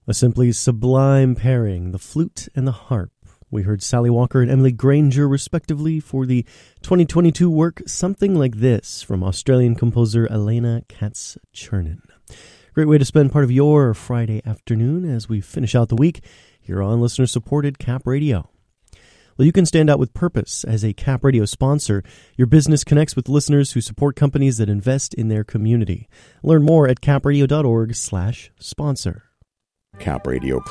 A simply sublime pairing, the flute and the harp. We heard Sally Walker and Emily Granger, respectively, for the 2022 work Something Like This from Australian composer Elena Katz-Chernin. Great way to spend part of your Friday afternoon as we finish out the week here on listener-supported Cap Radio. Well, you can stand out with purpose as a Cap Radio sponsor. Your business connects with listeners who support companies that invest in their community. Learn more at capradio.org/sponsor. Cap Radio